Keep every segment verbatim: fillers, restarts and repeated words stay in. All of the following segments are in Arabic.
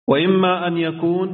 وإما أن يكون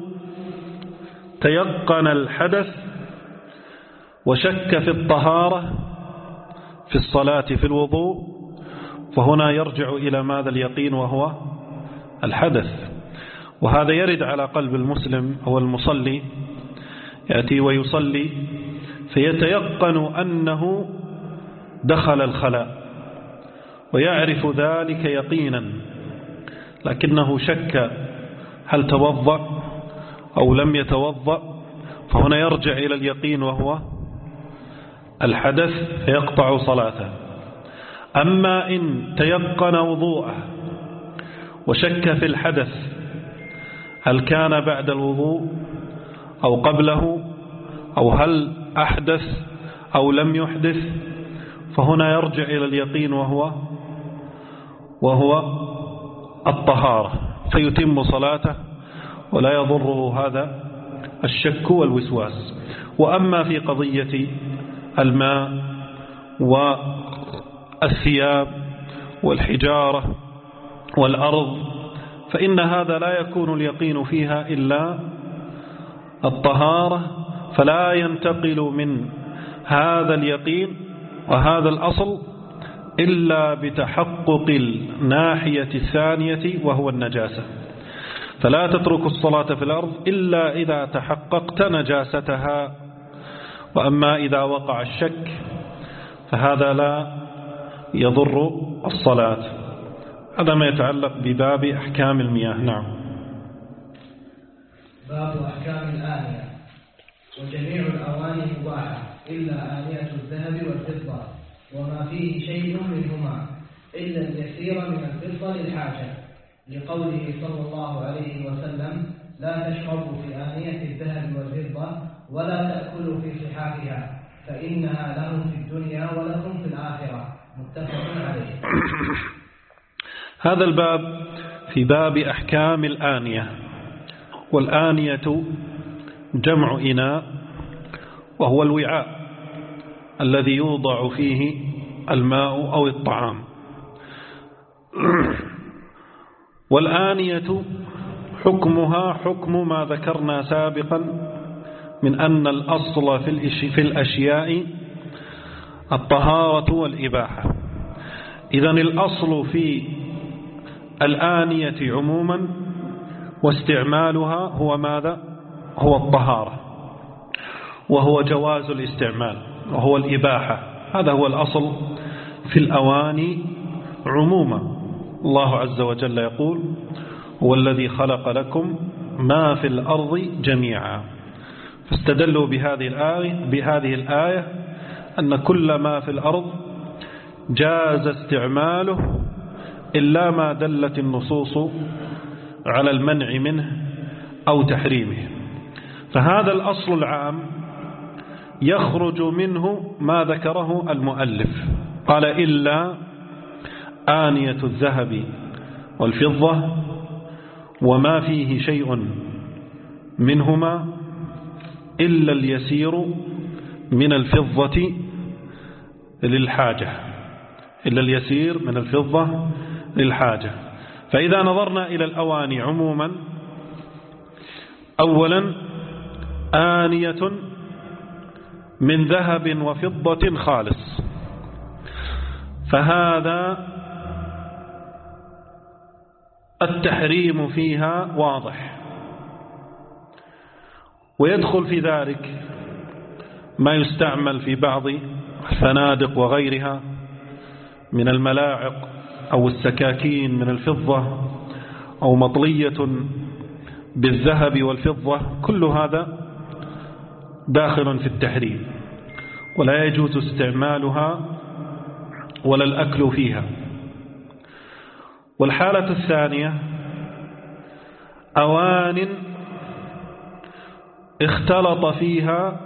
تيقن الحدث وشك في الطهارة في الصلاة في الوضوء، فهنا يرجع إلى ماذا اليقين وهو الحدث. وهذا يرد على قلب المسلم أو المصلي، يأتي ويصلي فيتيقن أنه دخل الخلاء ويعرف ذلك يقينا، لكنه شك هل توضأ أو لم يتوضأ، فهنا يرجع إلى اليقين وهو الحدث فيقطع صلاته. أما إن تيقن وضوءه وشك في الحدث هل كان بعد الوضوء أو قبله أو هل أحدث أو لم يحدث، فهنا يرجع إلى اليقين وهو وهو الطهارة، فيتم صلاته ولا يضره هذا الشك والوسواس. وأما في قضية الماء والثياب والحجارة والأرض فإن هذا لا يكون اليقين فيها إلا الطهارة، فلا ينتقل من هذا اليقين وهذا الأصل إلا بتحقق الناحية الثانية وهو النجاسة. فلا تترك الصلاة في الأرض إلا إذا تحققت نجاستها. وأما إذا وقع الشك فهذا لا يضر الصلاة. هذا ما يتعلق بباب أحكام المياه. نعم. باب أحكام الآنية. وجميع الأواني مباحة إلا آنية الذهب والفضة وما فيه شيء منهما إلا اليسير من الفضة للحاجة، لقوله صلى الله عليه وسلم: لا تشربوا في آنية الذهب والفضة ولا تأكلوا في صحافها فإنها لهم في الدنيا ولكم في الآخرة. متفق عليه. هذا الباب في باب أحكام الآنية. والآنية جمع إناء، وهو الوعاء الذي يوضع فيه الماء أو الطعام. والآنية حكمها حكم ما ذكرنا سابقا من أن الأصل في الأشياء الطهارة والإباحة. إذن الأصل في الآنية عموما واستعمالها هو ماذا؟ هو الطهارة، وهو جواز الاستعمال، وهو الإباحة. هذا هو الأصل في الأواني عموما. الله عز وجل يقول: هو الذي خلق لكم ما في الأرض جميعا. فاستدلوا بهذه الآية, بهذه الآية أن كل ما في الأرض جاز استعماله إلا ما دلت النصوص على المنع منه أو تحريمه. فهذا الأصل العام يخرج منه ما ذكره المؤلف، قال: إلا آنية الذهب والفضة وما فيه شيء منهما إلا اليسير من الفضة للحاجة، إلا اليسير من الفضة للحاجة. فإذا نظرنا إلى الأواني عموما، أولا آنية من ذهب وفضة خالص، فهذا التحريم فيها واضح. ويدخل في ذلك ما يستعمل في بعض الفنادق وغيرها من الملاعق أو السكاكين من الفضة أو مطلية بالذهب والفضة، كل هذا داخل في التحريم، ولا يجوز استعمالها ولا الأكل فيها. والحالة الثانية أوان اختلط فيها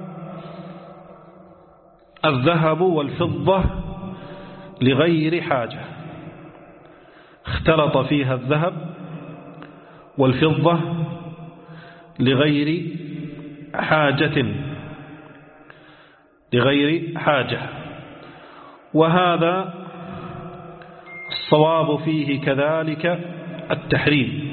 الذهب والفضة لغير حاجة، اختلط فيها الذهب والفضة لغير حاجة لغير حاجة وهذا الصواب فيه كذلك التحريم.